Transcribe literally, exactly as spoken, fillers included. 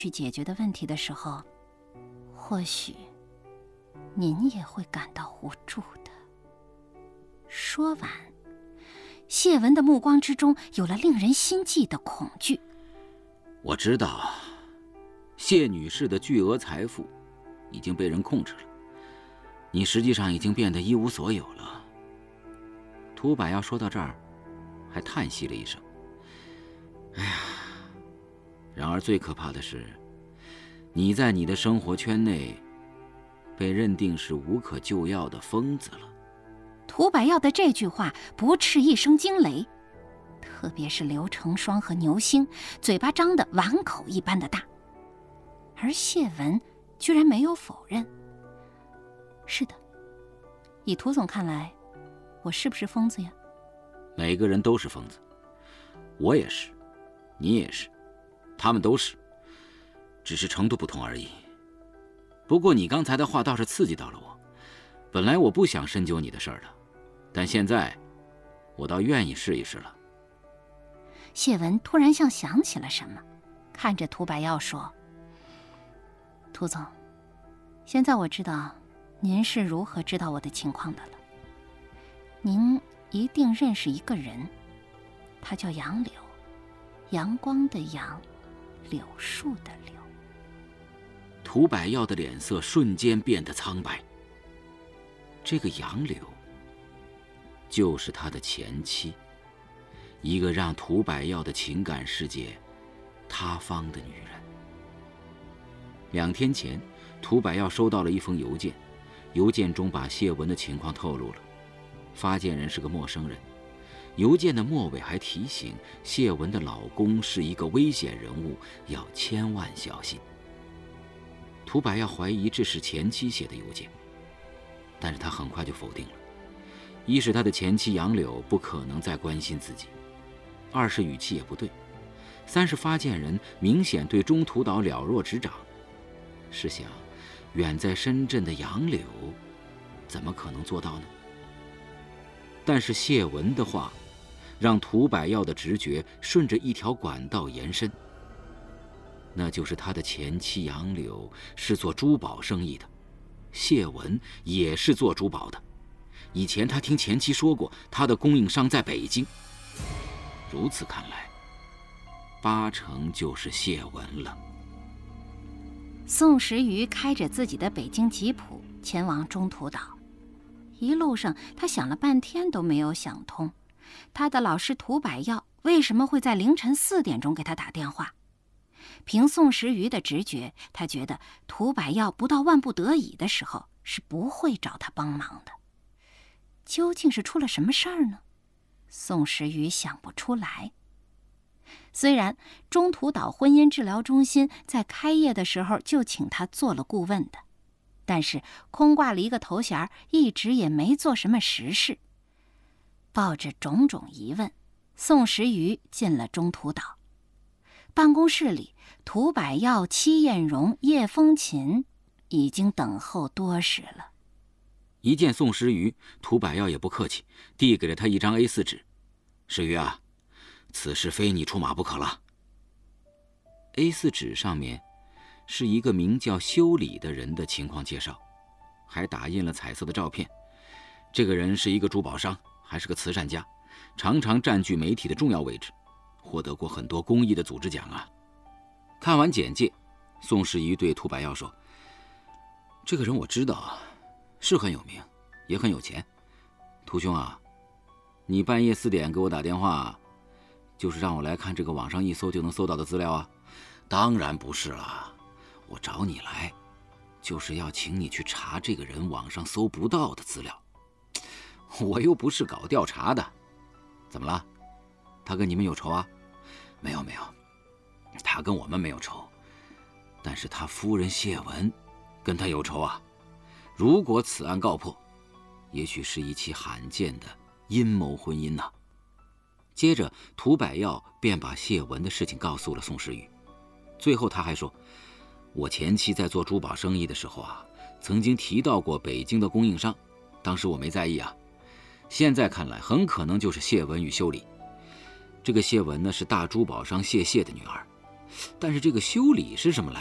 去解决的问题的时候，或许您也会感到无助的。说完，谢文的目光之中有了令人心悸的恐惧。 我知道，谢女士的巨额财富已经被人控制了，你实际上已经变得一无所有了。涂百耀说到这儿，还叹息了一声。哎呀，然而最可怕的是，你在你的生活圈内被认定是无可救药的疯子了。 涂百耀的这句话不啻一声惊雷，特别是刘成双和牛星嘴巴张得碗口一般的大，而谢文居然没有否认。是的，以涂总看来，我是不是疯子呀？ 每个人都是疯子，我也是，你也是，他们都是，只是程度不同而已。不过你刚才的话倒是刺激到了我，本来我不想深究你的事儿的，但现在我倒愿意试一试了。 谢文突然像想起了什么，看着涂百耀说：涂总，现在我知道您是如何知道我的情况的了。您一定认识一个人，他叫杨柳，阳光的阳，柳树的柳。 涂百耀的脸色瞬间变得苍白。这个杨柳就是他的前妻，一个让涂百耀的情感世界塌方的女人。两天前，涂百耀收到了一封邮件，邮件中把谢文的情况透露了。发件人是个陌生人，邮件的末尾还提醒谢文的老公是一个危险人物，要千万小心。涂百耀怀疑这是前妻写的邮件，但是他很快就否定了。一是他的前妻杨柳不可能再关心自己，二是语气也不对，三是发件人明显对中途岛了若指掌。试想，远在深圳的杨柳怎么可能做到呢？但是谢文的话让涂百耀的直觉顺着一条管道延伸，那就是他的前妻杨柳是做珠宝生意的，谢文也是做珠宝的。以前他听前妻说过，他的供应商在北京。如此看来，八成就是谢文了。 宋时瑜开着自己的北京吉普前往中途岛，一路上他想了半天都没有想通，他的老师涂百耀为什么会在凌晨四点钟给他打电话。凭宋时瑜的直觉，他觉得涂百耀不到万不得已的时候是不会找他帮忙的。究竟是出了什么事儿呢？宋时瑜想不出来。虽然中途岛婚姻治疗中心在开业的时候就请他做了顾问的，但是空挂了一个头衔，一直也没做什么实事。抱着种种疑问，宋时瑜进了中途岛。办公室里，涂百耀、戚艳荣、叶风琴已经等候多时了。 一见宋时瑜，涂百耀也不客气，递给了他一张 A 四 纸。时瑜啊，此事非你出马不可了。A 四 纸上面是一个名叫修理的人的情况介绍，还打印了彩色的照片。这个人是一个珠宝商，还是个慈善家，常常占据媒体的重要位置，获得过很多公益的组织奖啊。看完简介，宋时瑜对涂百耀说：这个人我知道啊，是很有名，也很有钱。涂兄啊，你半夜四点给我打电话，就是让我来看这个网上一搜就能搜到的资料啊？当然不是啦，我找你来就是要请你去查这个人网上搜不到的资料。我又不是搞调查的。怎么了？他跟你们有仇啊？没有没有，他跟我们没有仇，但是他夫人谢文跟他有仇啊。如果此案告破，也许是一起罕见的阴谋婚姻呐、啊。接着涂百耀便把谢文的事情告诉了宋时瑜，最后他还说，我前妻在做珠宝生意的时候啊，曾经提到过北京的供应商，当时我没在意啊。现在看来很可能就是谢文与修理。这个谢文呢，是大珠宝商谢谢的女儿， 但是这个修理是什么来